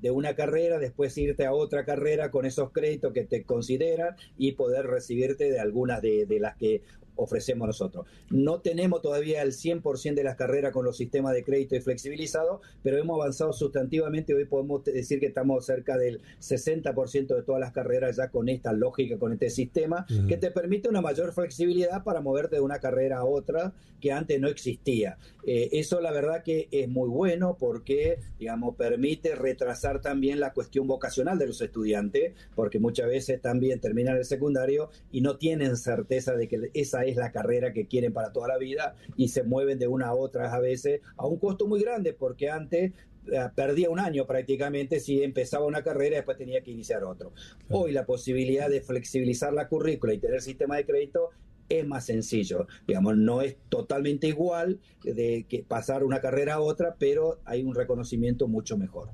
de una carrera, después irte a otra carrera con esos créditos que te consideran y poder recibirte de algunas de las que ofrecemos nosotros. No tenemos todavía el 100% de las carreras con los sistemas de crédito y flexibilizados, pero hemos avanzado sustantivamente. Hoy podemos decir que estamos cerca del 60% de todas las carreras ya con esta lógica, con este sistema, que te permite una mayor flexibilidad para moverte de una carrera a otra que antes no existía. Eso la verdad que es muy bueno porque, digamos, permite retrasar también la cuestión vocacional de los estudiantes, porque muchas veces también terminan el secundario y no tienen certeza de que esa es la carrera que quieren para toda la vida y se mueven de una a otra a veces a un costo muy grande, porque antes perdía un año prácticamente si empezaba una carrera y después tenía que iniciar otro. Hoy la posibilidad de flexibilizar la currícula y tener sistema de crédito es más sencillo, digamos, no es totalmente igual de que pasar una carrera a otra, pero hay un reconocimiento mucho mejor.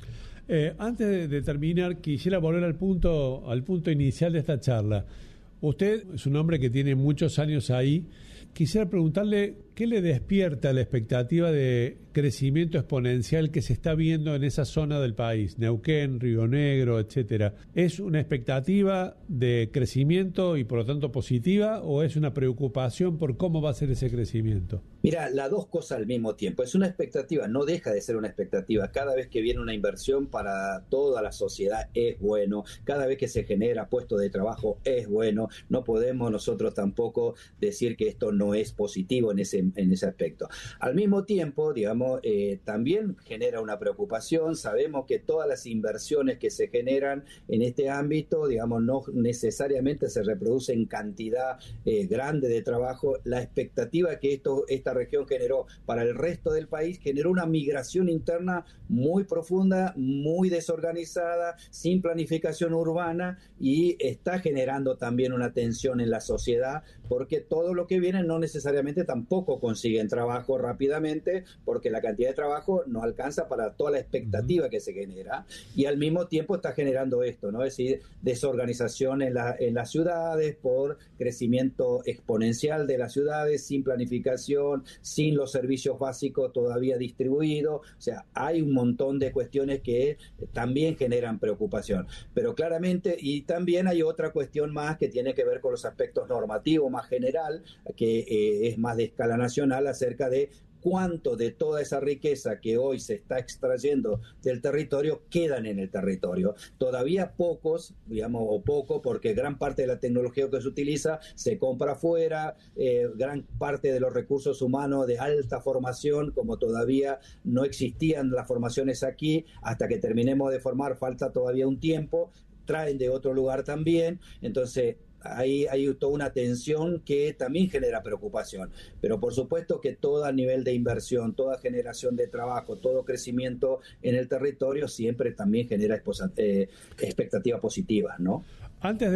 Antes de terminar, quisiera volver al punto inicial de esta charla. Usted es un hombre que tiene muchos años ahí. Quisiera preguntarle qué le despierta la expectativa de crecimiento exponencial que se está viendo en esa zona del país, Neuquén, Río Negro, etcétera. ¿Es una expectativa de crecimiento y por lo tanto positiva o es una preocupación por cómo va a ser ese crecimiento? Mira, las dos cosas al mismo tiempo. Es una expectativa, no deja de ser una expectativa. Cada vez que viene una inversión para toda la sociedad es bueno. Cada vez que se genera puesto de trabajo es bueno. No podemos nosotros tampoco decir que esto no es positivo en ese aspecto. Al mismo tiempo, digamos, también genera una preocupación. Sabemos que todas las inversiones que se generan en este ámbito, digamos, no necesariamente se reproducen en cantidad grande de trabajo. La expectativa que esta región generó para el resto del país generó una migración interna muy profunda, muy desorganizada, sin planificación urbana, y está generando también una tensión en la sociedad, porque todo lo que viene no necesariamente tampoco consiguen trabajo rápidamente, porque la cantidad de trabajo no alcanza para toda la expectativa que se genera, y al mismo tiempo está generando esto, ¿no? Es decir, desorganización en las ciudades por crecimiento exponencial de las ciudades, sin planificación, sin los servicios básicos todavía distribuidos. O sea, hay un montón de cuestiones que también generan preocupación, pero claramente, y también hay otra cuestión más que tiene que ver con los aspectos normativos más general, que es más de escala nacional, acerca de cuánto de toda esa riqueza que hoy se está extrayendo del territorio quedan en el territorio. Todavía pocos, digamos, o poco, porque gran parte de la tecnología que se utiliza se compra afuera, gran parte de los recursos humanos de alta formación, como todavía no existían las formaciones aquí, hasta que terminemos de formar falta todavía un tiempo, traen de otro lugar también. Entonces hay toda una tensión que también genera preocupación, pero por supuesto que todo a nivel de inversión, toda generación de trabajo, todo crecimiento en el territorio siempre también genera expectativas positivas, ¿no? Antes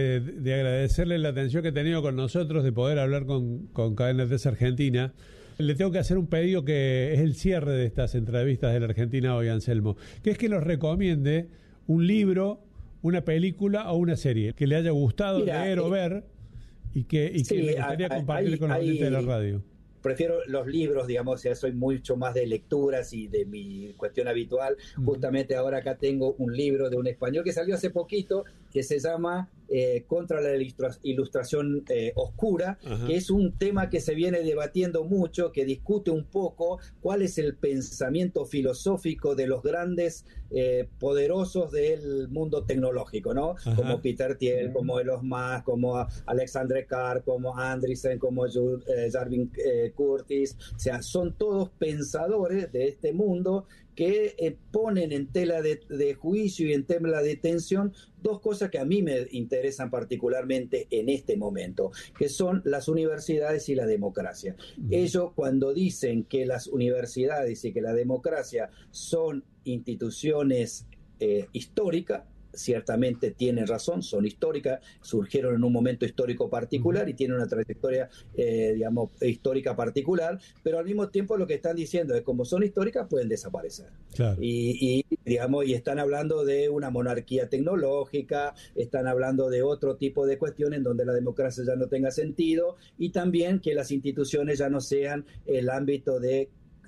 de agradecerle la atención que ha tenido con nosotros, de poder hablar con Cadena 3 Argentina, le tengo que hacer un pedido que es el cierre de estas entrevistas de la Argentina hoy, Anselmo, que es que nos recomiende un libro, una película o una serie que le haya gustado leer o ver y que le gustaría compartir con los oyentes de la radio. Prefiero los libros, digamos, o sea, soy mucho más de lecturas y de mi cuestión habitual. Justamente ahora acá tengo un libro de un español que salió hace poquito, que se llama Contra la Ilustración Oscura, que es un tema que se viene debatiendo mucho, que discute un poco cuál es el pensamiento filosófico de los grandes poderosos del mundo tecnológico, ¿no? Como Peter Thiel, como Elon Musk, como Alexandre Carr, como Andreessen, como Jarvin Curtis. O sea, son todos pensadores de este mundo que ponen en tela de juicio y en tela de tensión dos cosas que a mí me interesan particularmente en este momento, que son las universidades y la democracia. Ellos, cuando dicen que las universidades y que la democracia son instituciones históricas, ciertamente tienen razón, son históricas, surgieron en un momento histórico particular y tienen una trayectoria, digamos, histórica particular, pero al mismo tiempo lo que están diciendo es que como son históricas pueden desaparecer. Claro. Digamos, y están hablando de una monarquía tecnológica, están hablando de otro tipo de cuestiones en donde la democracia ya no tenga sentido, y también que las instituciones ya no sean el ámbito de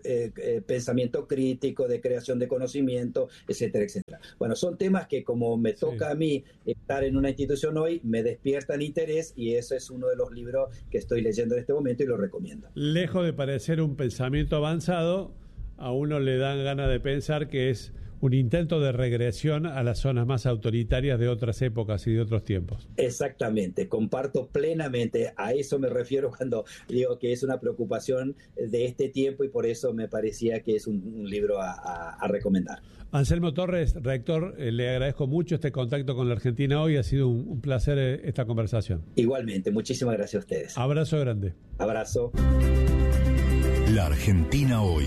pensamiento crítico, de creación de conocimiento, etcétera, etcétera. Bueno, son temas que como me toca a mí estar en una institución hoy, me despiertan interés y ese es uno de los libros que estoy leyendo en este momento y lo recomiendo. Lejos de parecer un pensamiento avanzado, a uno le dan ganas de pensar que es un intento de regresión a las zonas más autoritarias de otras épocas y de otros tiempos. Exactamente, comparto plenamente, a eso me refiero cuando digo que es una preocupación de este tiempo y por eso me parecía que es un libro a recomendar. Anselmo Torres, rector, le agradezco mucho este contacto con la Argentina hoy, ha sido un placer esta conversación. Igualmente, muchísimas gracias a ustedes. Abrazo grande. Abrazo. La Argentina hoy.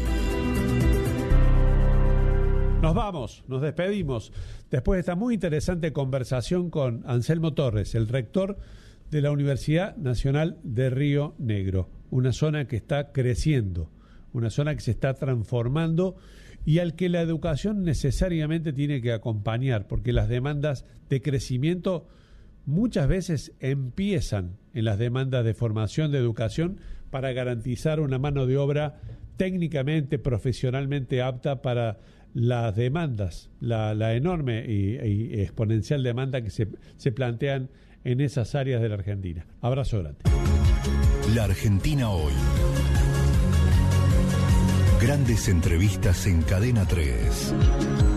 Nos vamos, nos despedimos después de esta muy interesante conversación con Anselmo Torres, el rector de la Universidad Nacional de Río Negro, una zona que está creciendo, una zona que se está transformando y al que la educación necesariamente tiene que acompañar, porque las demandas de crecimiento muchas veces empiezan en las demandas de formación, de educación, para garantizar una mano de obra técnicamente, profesionalmente apta para las demandas, la enorme y exponencial demanda que se plantean en esas áreas de la Argentina. Abrazo grande. La Argentina hoy. Grandes entrevistas en Cadena 3.